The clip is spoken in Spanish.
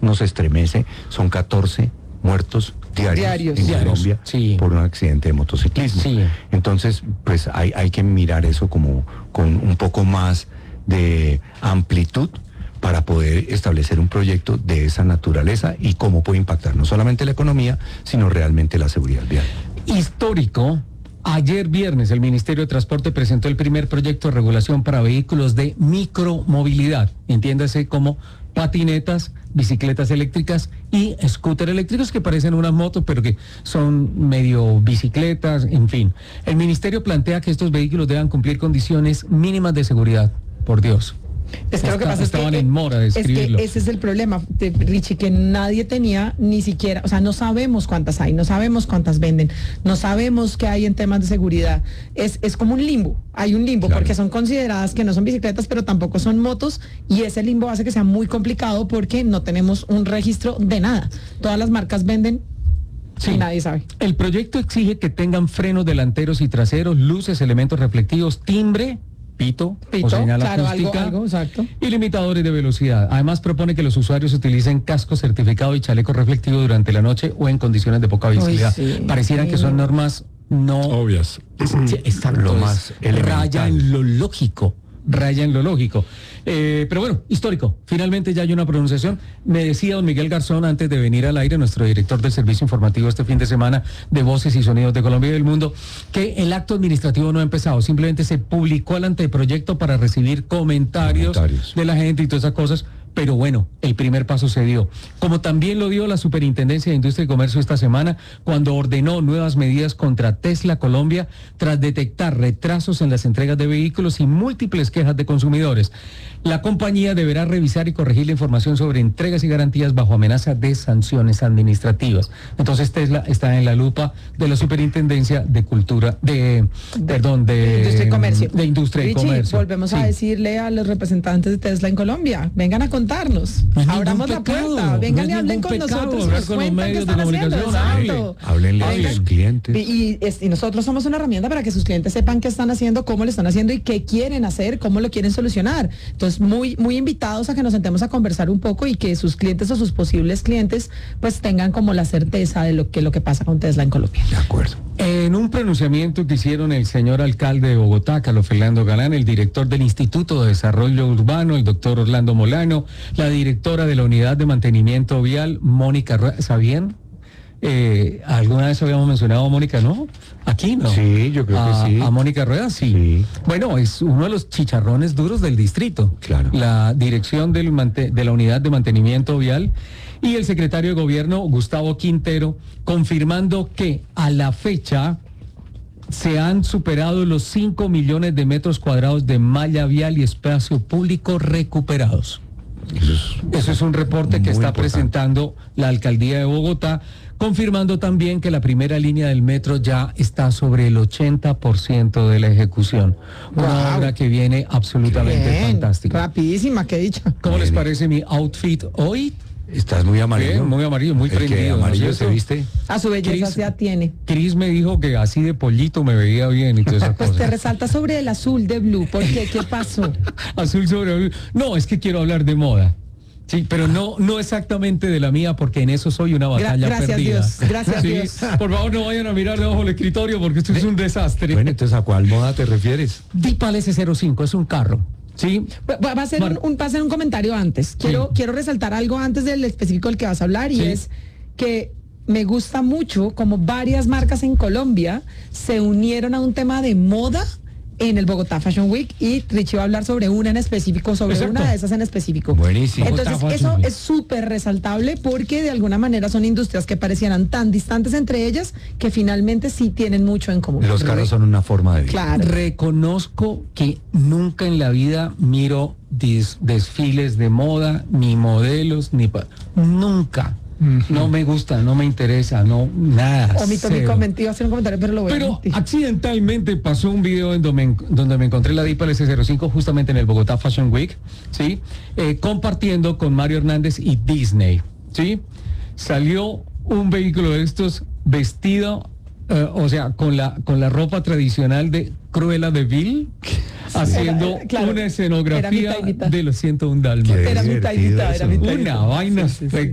nos estremece, son 14 muertos diarios en Colombia por un accidente de motociclismo. Sí. Entonces, pues hay que mirar eso como con un poco más de amplitud para poder establecer un proyecto de esa naturaleza y cómo puede impactar no solamente la economía, sino realmente la seguridad vial. Histórico. Ayer viernes el Ministerio de Transporte presentó el primer proyecto de regulación para vehículos de micromovilidad, entiéndase como patinetas, bicicletas eléctricas y scooter eléctricos que parecen unas motos pero que son medio bicicletas, en fin. El Ministerio plantea que estos vehículos deban cumplir condiciones mínimas de seguridad, por Dios. Es que lo que pasa estaban en mora de escribirlo. Es que ese es el problema, Richie, que nadie tenía ni siquiera, o sea, no sabemos cuántas hay, no sabemos cuántas venden, no sabemos qué hay en temas de seguridad. Es como un limbo, hay un limbo, claro, porque son consideradas que no son bicicletas, pero tampoco son motos, y ese limbo hace que sea muy complicado porque no tenemos un registro de nada. Todas las marcas venden. Sí, y nadie sabe. El proyecto exige que tengan frenos delanteros y traseros, luces, elementos reflectivos, timbre, pito o señal claro, acústica, algo, exacto, y limitadores de velocidad. Además propone que los usuarios utilicen casco certificado y chaleco reflectivo durante la noche o en condiciones de poca visibilidad. Sí, parecieran que son normas no obvias. Exacto, lo más raya en lo lógico. Pero bueno, histórico. Finalmente ya hay una pronunciación. Me decía don Miguel Garzón antes de venir al aire, nuestro director del servicio informativo este fin de semana de Voces y Sonidos de Colombia y del Mundo, que el acto administrativo no ha empezado. Simplemente se publicó el anteproyecto para recibir comentarios de la gente y todas esas cosas. Pero bueno, el primer paso se dio. Como también lo dio la Superintendencia de Industria y Comercio esta semana, cuando ordenó nuevas medidas contra Tesla Colombia, tras detectar retrasos en las entregas de vehículos y múltiples quejas de consumidores. La compañía deberá revisar y corregir la información sobre entregas y garantías bajo amenaza de sanciones administrativas. Entonces Tesla está en la lupa de la Superintendencia de Industria y Comercio. De Industria y Comercio. Volvemos a decirle a los representantes de Tesla en Colombia, vengan a contarnos, abramos la puerta, vengan y hablen con nosotros, nos cuentan qué están haciendo. Háblenle a sus clientes. Y nosotros somos una herramienta para que sus clientes sepan qué están haciendo, cómo lo están haciendo y qué quieren hacer, cómo lo quieren solucionar. Entonces, muy invitados a que nos sentemos a conversar un poco y que sus clientes o sus posibles clientes pues tengan como la certeza de lo que pasa con Tesla en Colombia. De acuerdo. En un pronunciamiento que hicieron el señor alcalde de Bogotá, Carlos Fernando Galán, el director del Instituto de Desarrollo Urbano, el doctor Orlando Molano, la directora de la Unidad de Mantenimiento Vial, Mónica Rueda, ¿sabían? Alguna vez habíamos mencionado a Mónica, ¿no? Aquí, ¿no? Sí, yo creo que sí. A Mónica Rueda, sí. Bueno, es uno de los chicharrones duros del distrito. Claro. La dirección de la Unidad de Mantenimiento Vial y el secretario de Gobierno, Gustavo Quintero, confirmando que a la fecha se han superado los 5 millones de metros cuadrados de malla vial y espacio público recuperados. Eso es un reporte que está presentando la alcaldía de Bogotá, confirmando también que la primera línea del metro ya está sobre el 80% de la ejecución. Una obra que viene absolutamente fantástica. Rapidísima, qué dicha. ¿Cómo les parece mi outfit hoy? Estás muy amarillo. Bien, muy amarillo, muy prendido. Amarillo, ¿no? ¿Se viste? A su belleza se atiene. Cris me dijo que así de pollito me veía bien y todas esas pues cosas. te resalta sobre el azul de Blue. ¿Por qué? ¿Qué pasó? Azul sobre Blue. No, es que quiero hablar de moda. Sí, pero no exactamente de la mía, porque en eso soy una batalla perdida. Gracias Dios. Por favor, no vayan a mirar debajo del escritorio porque esto es un desastre. Bueno, entonces, ¿a cuál moda te refieres? Deepal S05 es un carro. Sí. Va a ser un comentario antes. Quiero resaltar algo antes del específico del que vas a hablar y es que me gusta mucho como varias marcas en Colombia se unieron a un tema de moda en el Bogotá Fashion Week y Richie va a hablar sobre una en específico, una de esas en específico. Buenísimo. Entonces eso es súper resaltable porque de alguna manera son industrias que parecieran tan distantes entre ellas que finalmente sí tienen mucho en común. Los carros son una forma de vida. Claro. Reconozco que nunca en la vida miro desfiles de moda, ni modelos, nunca. No me gusta, no me interesa, no, nada. Omito mi comentario, iba a hacer un comentario, pero lo voy a omitir. Accidentalmente pasó un video donde me encontré la Deepal S05 justamente en el Bogotá Fashion Week, ¿sí? Compartiendo con Mario Hernández y Disney, ¿sí? Salió un vehículo de estos vestido, con la ropa tradicional de Cruella de Vil, haciendo una escenografía de los 101 Dálmatas. Era mitad. Una vaina